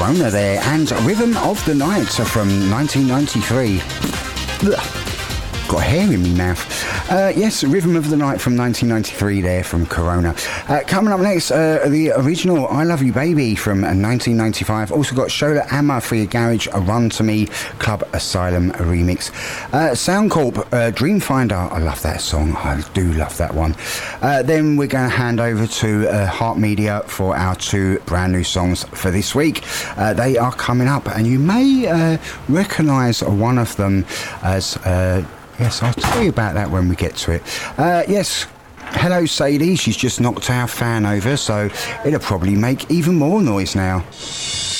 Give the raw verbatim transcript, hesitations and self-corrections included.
Corona there, and Rhythm of the Night from nineteen ninety-three. Ugh. Got hair in me mouth. Uh, yes, Rhythm of the Night from nineteen ninety-three there from Corona. Uh, coming up next, uh, the original I Love You Baby from uh, nineteen ninety-five. Also got Shola Amma for Your Garage, A Run to Me, Club Asylum remix. Uh, Soundcorp, uh, Dreamfinder. I love that song. I do love that one. Uh, then we're going to hand over to uh, Heart Media for our two brand new songs for this week. Uh, they are coming up, and you may uh, recognise one of them as... Uh, Yes, I'll tell you about that when we get to it. Uh, yes, hello Sadie, she's just knocked our fan over, so it'll probably make even more noise now.